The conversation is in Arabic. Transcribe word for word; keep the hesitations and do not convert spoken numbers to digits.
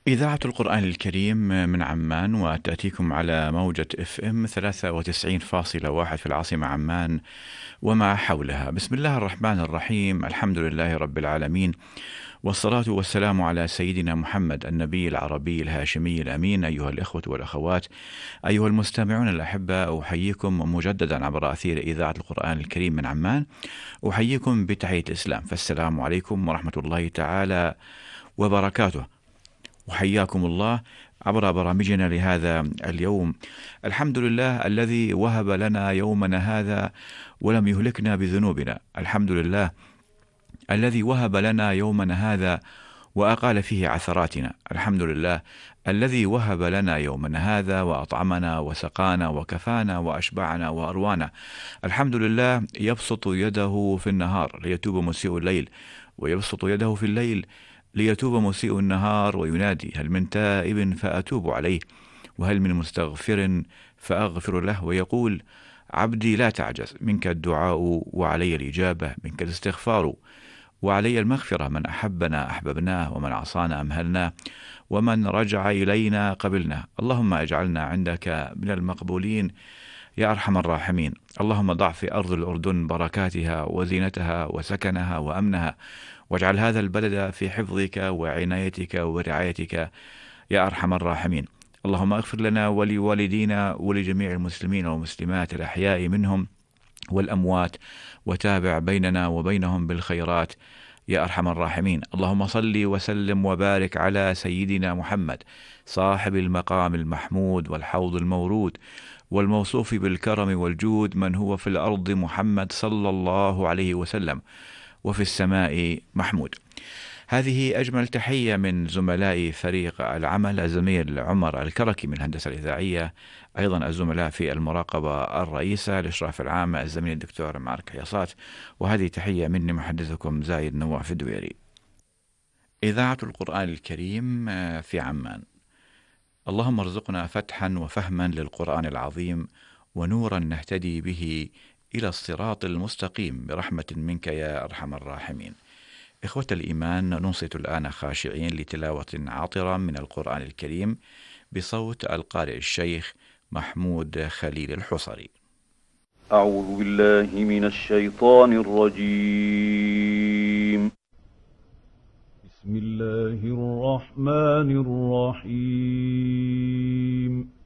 إذاعة القرآن الكريم من عمان، وتأتيكم على موجة اف ام ثلاثة وتسعين فاصلة واحد في العاصمة عمان وما حولها. بسم الله الرحمن الرحيم، الحمد لله رب العالمين، والصلاة والسلام على سيدنا محمد النبي العربي الهاشمي الأمين. أيها الإخوة والأخوات، أيها المستمعون الأحبة، أحييكم مجددا عبر أثير إذاعة القرآن الكريم من عمان. أحييكم بتحية الإسلام، فالسلام عليكم ورحمة الله تعالى وبركاته. وحياكم الله عبر برامجنا لهذا اليوم. الحمد لله الذي وهب لنا يومنا هذا ولم يهلكنا بذنوبنا. الحمد لله الذي وهب لنا يومنا هذا وأقال فيه عثراتنا. الحمد لله الذي وهب لنا يومنا هذا وأطعمنا وسقانا وكفانا وأشبعنا وأروانا. الحمد لله يبسط يده في النهار ليتوب مسيء الليل، ويبسط يده في الليل ليتوب مسيء النهار، وينادي: هل من تائب فأتوب عليه، وهل من مستغفر فأغفر له. ويقول: عبدي لا تعجز، منك الدعاء وعلي الإجابة، منك الاستغفار وعلي المغفرة. من أحبنا أحببناه، ومن عصانا أمهلناه، ومن رجع إلينا قبلناه. اللهم اجعلنا عندك من المقبولين يا أرحم الراحمين. اللهم ضع في أرض الأردن بركاتها وزينتها وسكنها وأمنها، واجعل هذا البلد في حفظك وعنايتك ورعايتك يا أرحم الراحمين. اللهم اغفر لنا ولوالدينا ولجميع المسلمين والمسلمات الأحياء منهم والأموات، وتابع بيننا وبينهم بالخيرات يا أرحم الراحمين. اللهم صل وسلم وبارك على سيدنا محمد صاحب المقام المحمود والحوض المورود والموصوف بالكرم والجود، من هو في الأرض محمد صلى الله عليه وسلم، وفي السماء محمود. هذه أجمل تحية من زملاء فريق العمل، الزميل عمر الكركي من الهندسة الإذاعية، أيضا الزملاء في المراقبة الرئيسة الإشراف العام الزميل الدكتور مارك حياصات، وهذه تحية مني محدثكم زايد نواف الدويري. إذاعة القرآن الكريم في عمان. اللهم ارزقنا فتحا وفهما للقرآن العظيم، ونورا نهتدي به إلى الصراط المستقيم برحمة منك يا أرحم الراحمين. إخوة الإيمان، ننصت الآن خاشعين لتلاوة عطرة من القرآن الكريم بصوت القارئ الشيخ محمود خليل الحصري. أعوذ بالله من الشيطان الرجيم. بسم الله الرحمن الرحيم.